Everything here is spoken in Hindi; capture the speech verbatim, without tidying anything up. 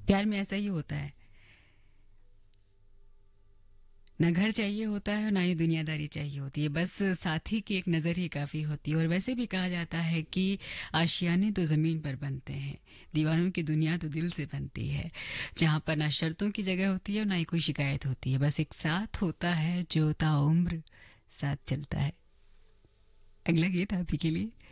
प्यार में ऐसा ही होता है, ना घर चाहिए होता है और ना ही दुनियादारी चाहिए होती है, बस साथी की एक नज़र ही काफ़ी होती है। और वैसे भी कहा जाता है कि आशियाने तो ज़मीन पर बनते हैं, दीवानों की दुनिया तो दिल से बनती है, जहाँ पर ना शर्तों की जगह होती है और ना ही कोई शिकायत होती है, बस एक साथ होता है जो ताउम्र साथ चलता है। अगला गीत आप ही के लिए।